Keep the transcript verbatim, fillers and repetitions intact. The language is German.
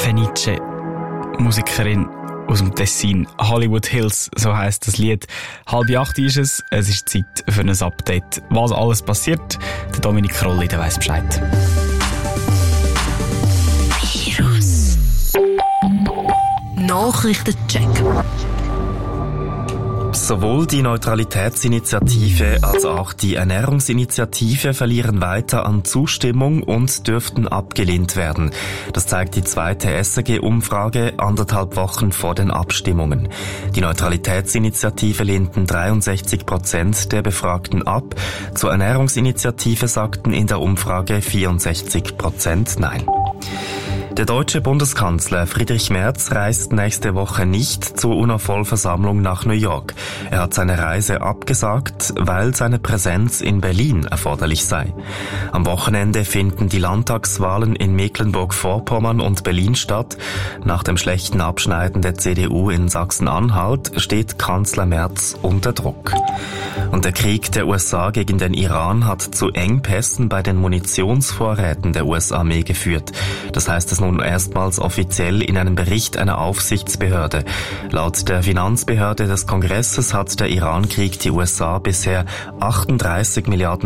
Fenice, Musikerin aus dem Tessin. Hollywood Hills, so heisst das Lied. Halb acht ist es, es ist Zeit für ein Update. Was alles passiert, der Dominik Rolli, der weiss Bescheid. Virus Nachrichtencheck. Sowohl die Neutralitätsinitiative als auch die Ernährungsinitiative verlieren weiter an Zustimmung und dürften abgelehnt werden. Das zeigt die zweite S R G-Umfrage anderthalb Wochen vor den Abstimmungen. Die Neutralitätsinitiative lehnten dreiundsechzig Prozent der Befragten ab. Zur Ernährungsinitiative sagten in der Umfrage vierundsechzig Prozent Nein. Der deutsche Bundeskanzler Friedrich Merz reist nächste Woche nicht zur UNO-Vollversammlung nach New York. Er hat seine Reise abgesagt, weil seine Präsenz in Berlin erforderlich sei. Am Wochenende finden die Landtagswahlen in Mecklenburg-Vorpommern und Berlin statt. Nach dem schlechten Abschneiden der C D U in Sachsen-Anhalt steht Kanzler Merz unter Druck. Und der Krieg der U S A gegen den Iran hat zu Engpässen bei den Munitionsvorräten der U S-Armee geführt. Das heißt es nun erstmals offiziell in einem Bericht einer Aufsichtsbehörde. Laut der Finanzbehörde des Kongresses hat der Irankrieg die U S A bisher achtunddreißig Milliarden